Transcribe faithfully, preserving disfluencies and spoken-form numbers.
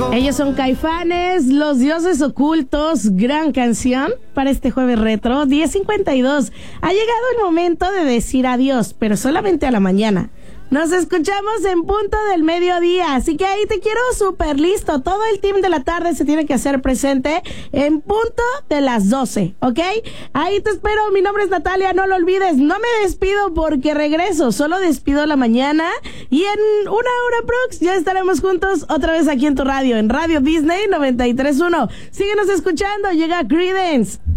Ellos son Caifanes, Los Dioses Ocultos, gran canción para este jueves retro, diez cincuenta y dos. Ha llegado el momento de decir adiós, pero solamente a la mañana. Nos escuchamos en punto del mediodía, así que ahí te quiero súper listo. Todo el team de la tarde se tiene que hacer presente en punto de las doce, ¿ok? Ahí te espero, mi nombre es Natalia, no lo olvides. No me despido porque regreso, solo despido la mañana y en una hora prox ya estaremos juntos otra vez aquí en tu radio, en Radio Disney noventa y tres punto uno. Síguenos escuchando, llega Creedence.